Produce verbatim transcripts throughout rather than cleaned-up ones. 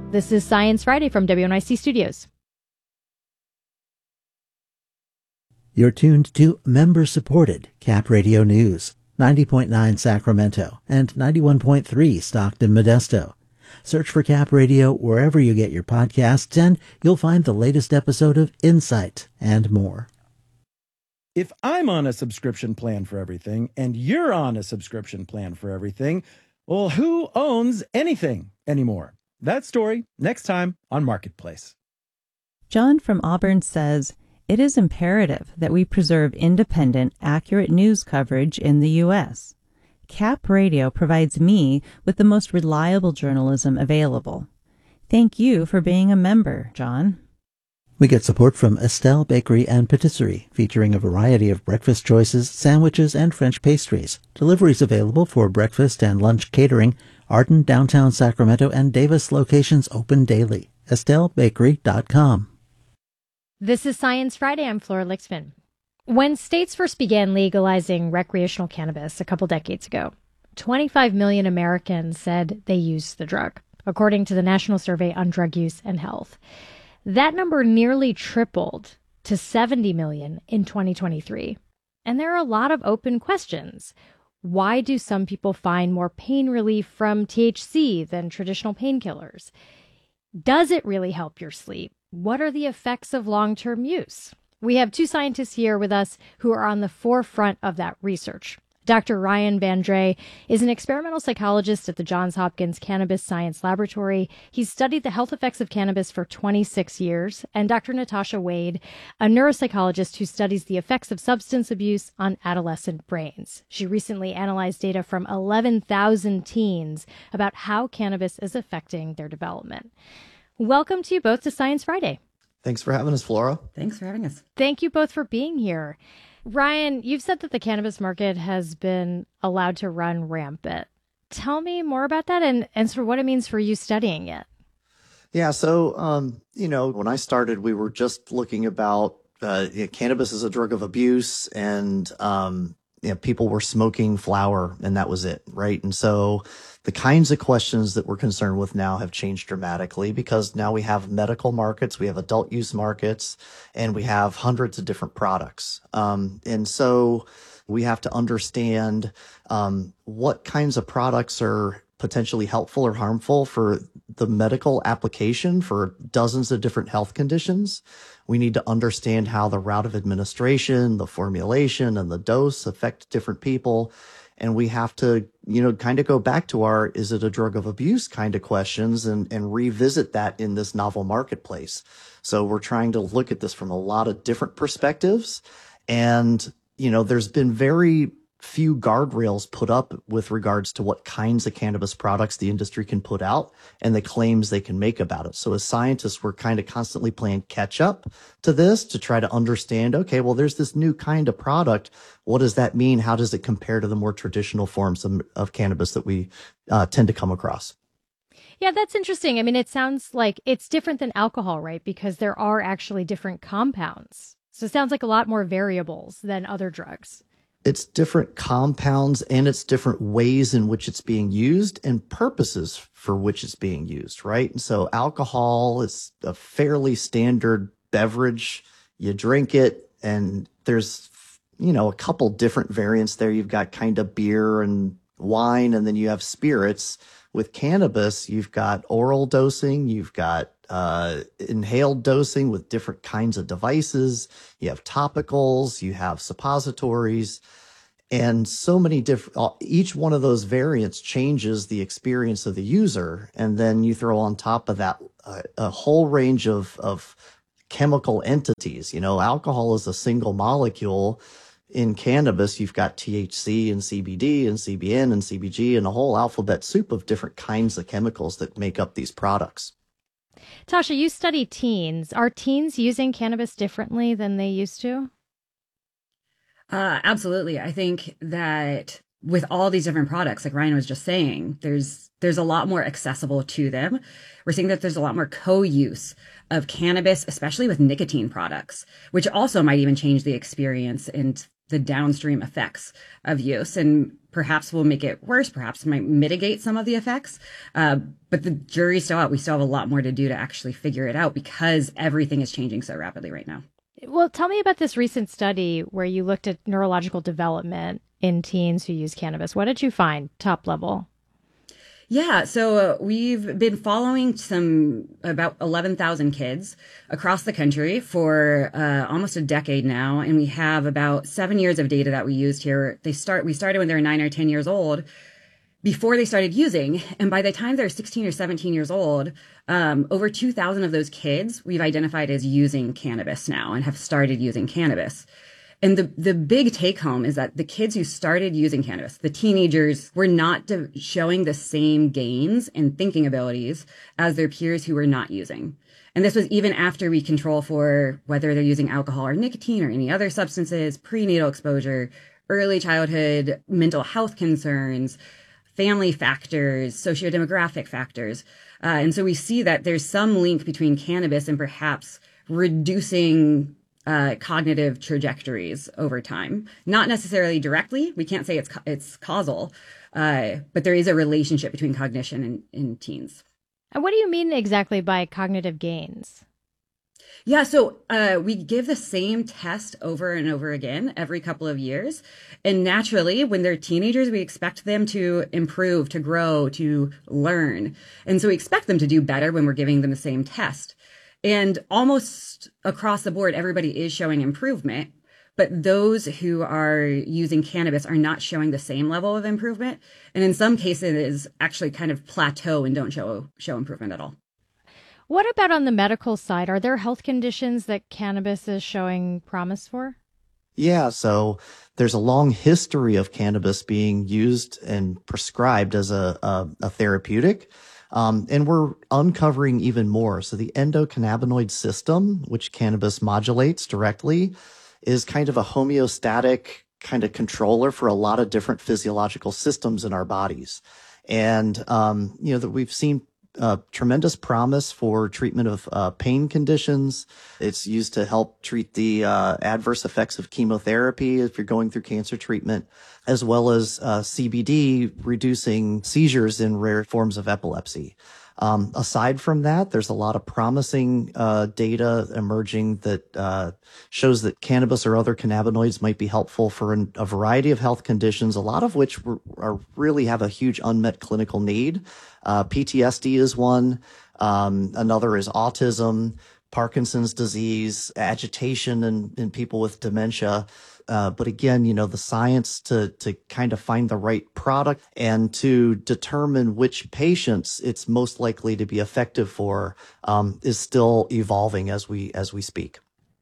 This is Science Friday from W N Y C Studios. You're tuned to member-supported Cap Radio News, ninety point nine Sacramento and ninety-one point three Stockton Modesto. Search for Cap Radio wherever you get your podcasts, and you'll find the latest episode of Insight and more. If I'm on a subscription plan for everything and you're on a subscription plan for everything, well, who owns anything anymore? That story next time on Marketplace. John from Auburn says, it is imperative that we preserve independent, accurate news coverage in the U S Cap Radio provides me with the most reliable journalism available. Thank you for being a member, John. We get support from Estelle Bakery and Patisserie, featuring a variety of breakfast choices, sandwiches, and French pastries. Deliveries available for breakfast and lunch catering. Arden, downtown Sacramento, and Davis locations open daily. estelle bakery dot com. This is Science Friday. I'm Flora Lixman. When states first began legalizing recreational cannabis a couple decades ago, twenty-five million Americans said they used the drug, according to the National Survey on Drug Use and Health. That number nearly tripled to seventy million in twenty twenty-three. And there are a lot of open questions. Why do some people find more pain relief from T H C than traditional painkillers? Does it really help your sleep? What are the effects of long-term use? We have two scientists here with us who are on the forefront of that research. Doctor Ryan Vandre is an experimental psychologist at the Johns Hopkins Cannabis Science Laboratory. He's studied the health effects of cannabis for twenty-six years. And Doctor Natasha Wade, a neuropsychologist who studies the effects of substance abuse on adolescent brains. She recently analyzed data from eleven thousand teens about how cannabis is affecting their development. Welcome to you both to Science Friday. Thanks for having us, Flora. Thanks for having us. Thank you both for being here. Ryan, you've said that the cannabis market has been allowed to run rampant. Tell me more about that and, and sort of what it means for you studying it. Yeah, so, um, you know, when I started, we were just looking about uh, you know, cannabis as a drug of abuse, and um, you know, people were smoking flower, and that was it, right? And so the kinds of questions that we're concerned with now have changed dramatically, because now we have medical markets, we have adult use markets, and we have hundreds of different products. Um, and so we have to understand um, what kinds of products are potentially helpful or harmful for the medical application for dozens of different health conditions. We need to understand how the route of administration, the formulation, and the dose affect different people. And we have to, you know, kind of go back to our, is it a drug of abuse kind of questions, and, and revisit that in this novel marketplace. So we're trying to look at this from a lot of different perspectives. And, you know, there's been very few guardrails put up with regards to what kinds of cannabis products the industry can put out and the claims they can make about it. So as scientists, we're kind of constantly playing catch up to this to try to understand, okay, well, there's this new kind of product. What does that mean? How does it compare to the more traditional forms of, of cannabis that we uh, tend to come across? Yeah, that's interesting. I mean, it sounds like it's different than alcohol, right? Because there are actually different compounds. So it sounds like a lot more variables than other drugs. It's different compounds, and it's different ways in which it's being used and purposes for which it's being used, right? And so alcohol is a fairly standard beverage. You drink it, and there's, you know, a couple different variants there. You've got kind of beer and wine, and then you have spirits. With cannabis, you've got oral dosing, you've got uh, inhaled dosing with different kinds of devices. You have topicals, you have suppositories, and so many different, each one of those variants changes the experience of the user. And then you throw on top of that uh, a whole range of, of chemical entities. You know, alcohol is a single molecule. In cannabis, you've got T H C and C B D and C B N and C B G and a whole alphabet soup of different kinds of chemicals that make up these products. Tasha, you study teens. Are teens using cannabis differently than they used to? Uh, absolutely. I think that with all these different products, like Ryan was just saying, there's there's a lot more accessible to them. We're seeing that there's a lot more co-use of cannabis, especially with nicotine products, which also might even change the experience and the downstream effects of use, and perhaps will make it worse, perhaps might mitigate some of the effects. Uh, but the jury's still out. We still have a lot more to do to actually figure it out because everything is changing so rapidly right now. Well, tell me about this recent study where you looked at neurological development in teens who use cannabis. What did you find, top level? Yeah, so uh, we've been following some about eleven thousand kids across the country for uh, almost a decade now, and we have about seven years of data that we used here. They start we started when they were nine or ten years old, before they started using, and by the time they're sixteen or seventeen years old, um, over two thousand of those kids we've identified as using cannabis now and have started using cannabis. And the, the big take home is that the kids who started using cannabis, the teenagers, were not de- showing the same gains in thinking abilities as their peers who were not using. And this was even after we control for whether they're using alcohol or nicotine or any other substances, prenatal exposure, early childhood mental health concerns, family factors, sociodemographic factors. Uh, and so we see that there's some link between cannabis and perhaps reducing Uh, cognitive trajectories over time. Not necessarily directly. We can't say it's it's causal, uh, but there is a relationship between cognition and in teens. And what do you mean exactly by cognitive gains? Yeah, so uh, we give the same test over and over again every couple of years. And naturally, when they're teenagers, we expect them to improve, to grow, to learn. And so we expect them to do better when we're giving them the same test. And almost across the board, everybody is showing improvement, but those who are using cannabis are not showing the same level of improvement. And in some cases, actually kind of plateau and don't show show improvement at all. What about on the medical side? Are there health conditions that cannabis is showing promise for? Yeah, so there's a long history of cannabis being used and prescribed as a, a, a therapeutic. Um, and we're uncovering even more. So the endocannabinoid system, which cannabis modulates directly, is kind of a homeostatic kind of controller for a lot of different physiological systems in our bodies. And, um, you know, that we've seen uh, tremendous promise for treatment of uh, pain conditions. It's used to help treat the uh, adverse effects of chemotherapy if you're going through cancer treatment, as well as uh, C B D, reducing seizures in rare forms of epilepsy. Um, aside from that, there's a lot of promising uh, data emerging that uh, shows that cannabis or other cannabinoids might be helpful for an, a variety of health conditions, a lot of which were, are really have a huge unmet clinical need. Uh, P T S D is one. Um, another is autism, Parkinson's disease, agitation in, in people with dementia. Uh, but again, you know, the science to to kind of find the right product and to determine which patients it's most likely to be effective for um, is still evolving as we as we speak.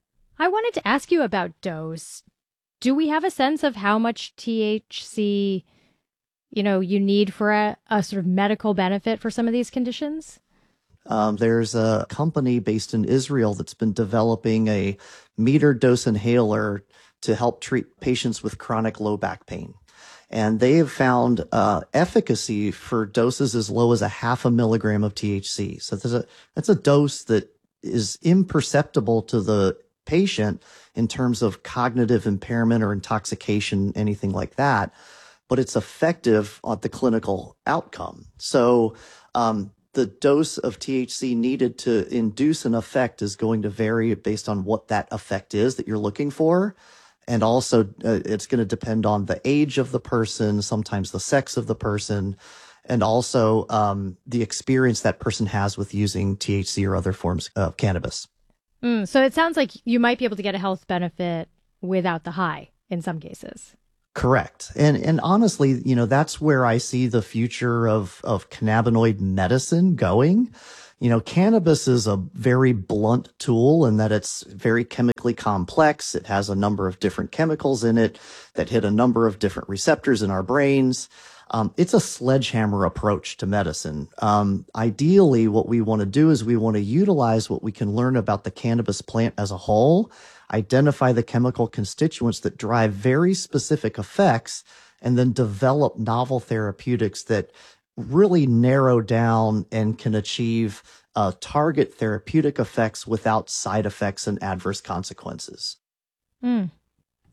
I wanted to ask you about dose. Do we have a sense of how much T H C, you know, you need for a, a sort of medical benefit for some of these conditions? Um, there's a company based in Israel that's been developing a metered dose inhaler to help treat patients with chronic low back pain. And they have found uh, efficacy for doses as low as a half a milligram of T H C. So there's a, that's a dose that is imperceptible to the patient in terms of cognitive impairment or intoxication, anything like that, but it's effective at the clinical outcome. So um, the dose of T H C needed to induce an effect is going to vary based on what that effect is that you're looking for. And also, uh, it's going to depend on the age of the person, sometimes the sex of the person, and also um, the experience that person has with using T H C or other forms of cannabis. Mm, so it sounds like you might be able to get a health benefit without the high in some cases. Correct. And and honestly, you know, that's where I see the future of, of cannabinoid medicine going. You know, cannabis is a very blunt tool in that it's very chemically complex. It has a number of different chemicals in it that hit a number of different receptors in our brains. Um, it's a sledgehammer approach to medicine. Um, ideally, what we want to do is we want to utilize what we can learn about the cannabis plant as a whole, identify the chemical constituents that drive very specific effects, and then develop novel therapeutics that really narrow down and can achieve uh, target therapeutic effects without side effects and adverse consequences. Mm.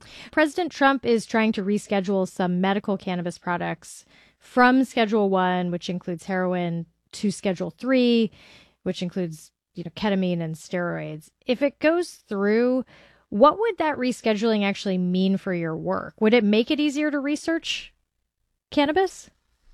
President Trump is trying to reschedule some medical cannabis products from Schedule One, which includes heroin, to Schedule Three, which includes, you know, ketamine and steroids. If it goes through, what would that rescheduling actually mean for your work? Would it make it easier to research cannabis?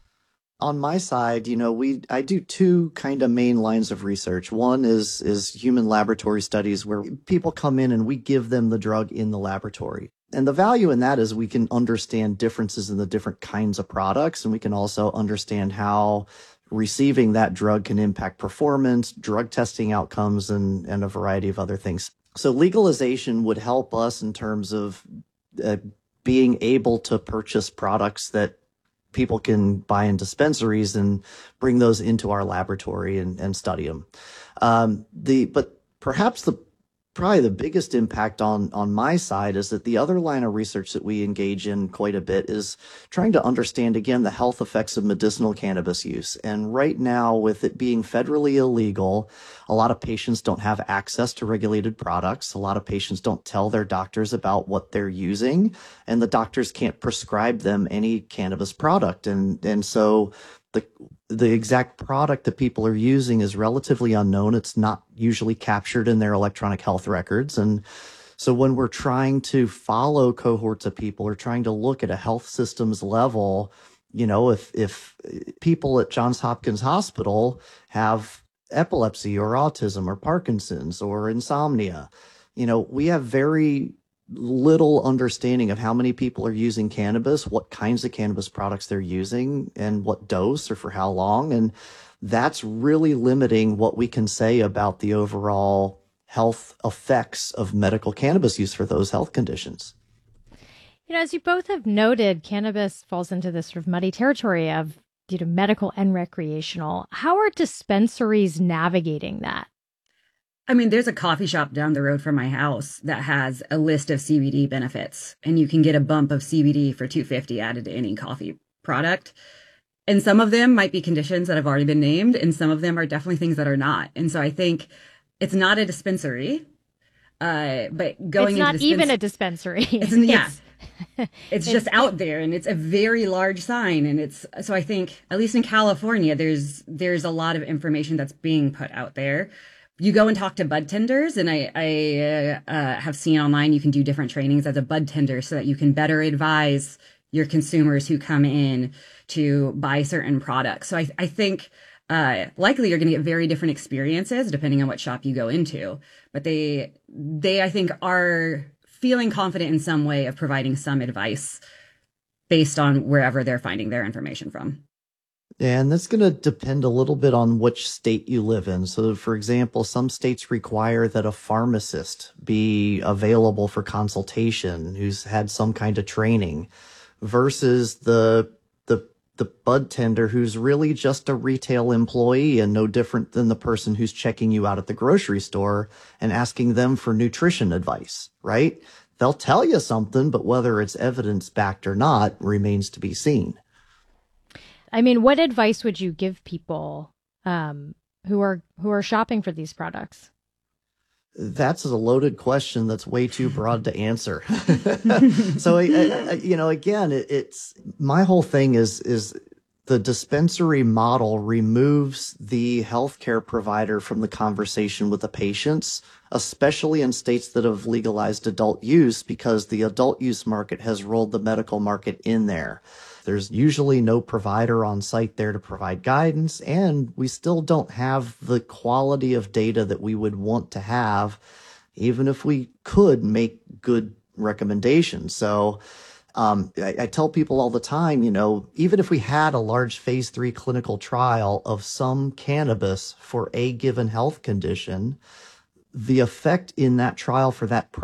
On my side, you know, we I do two kind of main lines of research. One is is human laboratory studies where people come in and we give them the drug in the laboratory. And the value in that is we can understand differences in the different kinds of products, and we can also understand how receiving that drug can impact performance, drug testing outcomes, and, and a variety of other things. So legalization would help us in terms of uh, being able to purchase products that people can buy in dispensaries and bring those into our laboratory and, and study them. Um, the, but perhaps the, probably the biggest impact on, on my side is that the other line of research that we engage in quite a bit is trying to understand, again, the health effects of medicinal cannabis use. And right now, with it being federally illegal, a lot of patients don't have access to regulated products. A lot of patients don't tell their doctors about what they're using, and the doctors can't prescribe them any cannabis product. And, and so the, the exact product that people are using is relatively unknown. It's not usually captured in their electronic health records. And so when we're trying to follow cohorts of people or trying to look at a health systems level, you know, if, if people at Johns Hopkins Hospital have epilepsy or autism or Parkinson's or insomnia, you know, we have very little understanding of how many people are using cannabis, what kinds of cannabis products they're using, and what dose or for how long. And that's really limiting what we can say about the overall health effects of medical cannabis use for those health conditions. You know, as you both have noted, cannabis falls into this sort of muddy territory of, you know, medical and recreational. How are dispensaries navigating that? I mean, there's a coffee shop down the road from my house that has a list of C B D benefits, and you can get a bump of C B D for two hundred fifty dollars added to any coffee product. And some of them might be conditions that have already been named, and some of them are definitely things that are not. And so I think it's not a dispensary, uh, but going it's not into even a dispensary. It's, yeah. It's, it's just out there, and it's a very large sign. And it's, so I think, at least in California, there's, there's a lot of information that's being put out there. You go and talk to bud tenders, and I, I uh, uh, have seen online you can do different trainings as a bud tender so that you can better advise your consumers who come in to buy certain products. So I, I think uh, likely you're going to get very different experiences depending on what shop you go into. But they, they I think, are feeling confident in some way of providing some advice based on wherever they're finding their information from. And that's going to depend a little bit on which state you live in. So, for example, some states require that a pharmacist be available for consultation who's had some kind of training versus the the the bud tender who's really just a retail employee and no different than the person who's checking you out at the grocery store and asking them for nutrition advice, right? They'll tell you something, but whether it's evidence-backed or not remains to be seen. I mean, what advice would you give people um, who are who are shopping for these products? That's a loaded question that's way too broad to answer. So, I, I, you know, again, it, it's my whole thing is is the dispensary model removes the healthcare provider from the conversation with the patients, especially in states that have legalized adult use, because the adult use market has rolled the medical market in there. There's usually no provider on site there to provide guidance, and we still don't have the quality of data that we would want to have, even if we could make good recommendations. So um, I, I tell people all the time, you know, even if we had a large phase three clinical trial of some cannabis for a given health condition, the effect in that trial for that